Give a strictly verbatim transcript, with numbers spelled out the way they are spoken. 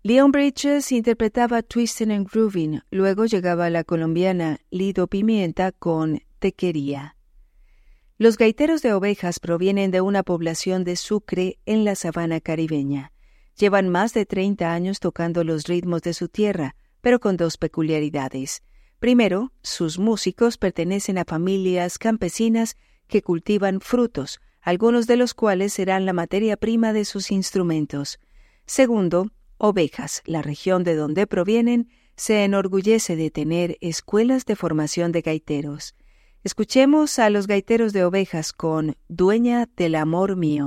Leon Bridges interpretaba Twistin' and Groovin', luego llegaba la colombiana Lido Pimienta con Te Quería. Los gaiteros de ovejas provienen de una población de Sucre en la sabana caribeña. Llevan más de treinta años tocando los ritmos de su tierra, pero con dos peculiaridades. Primero, sus músicos pertenecen a familias campesinas que cultivan frutos, algunos de los cuales serán la materia prima de sus instrumentos. Segundo, Ovejas, la región de donde provienen, se enorgullece de tener escuelas de formación de gaiteros. Escuchemos a los gaiteros de ovejas con Dueña del amor mío.